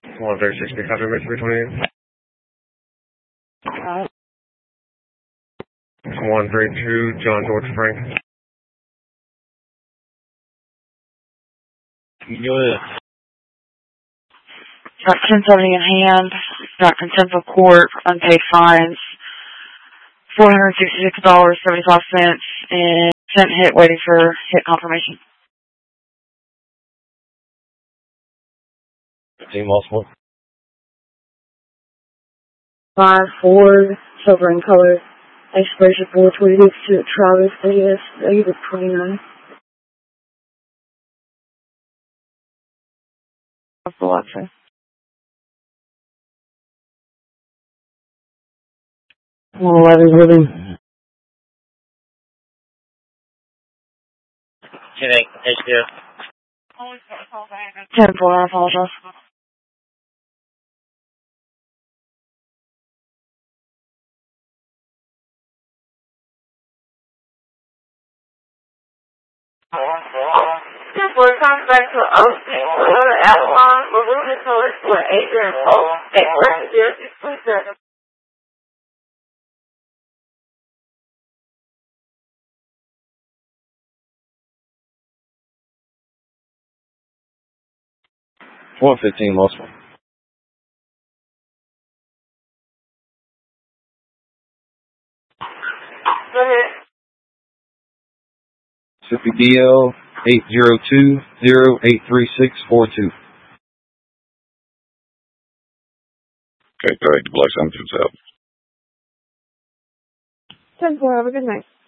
136, be confirmed, 328. 132, John George Frank. Go ahead. Got 1070 in hand. Got contempt of court, unpaid fines, $466.75, and sent hit waiting for hit confirmation. 15 multiple. 5 Ford, silver in color, expiration 426 to Travis AS, 29. What's the lot say? 111 living. 10-8, HBO. 10-4, I apologize. We're coming back to Austin. We're at Avalon. We're moving towards where Adrian Poe and we're here. 115 multiple. Go ahead. Mississippi DL 802-083642. Okay, correct. Black Summit, 10-4, have a good night.